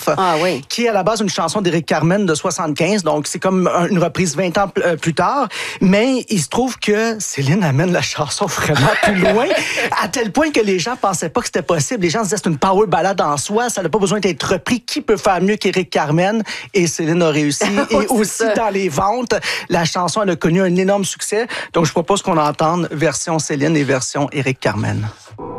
Off, qui est à la base une chanson d'Éric Carmen de 75, donc c'est comme une reprise 20 ans plus tard, mais il se trouve que Céline amène la chanson vraiment plus loin, à tel point que les gens pensaient pas que c'était possible. Les gens se disaient c'est une power ballade en soi, ça n'a pas besoin d'être repris. Qui peut faire mieux qu'Éric Carmen? Et Céline a réussi. Et aussi dans les ventes, la chanson elle a connu un énorme succès. Donc je propose qu'on entende version Céline et version Éric Carmen.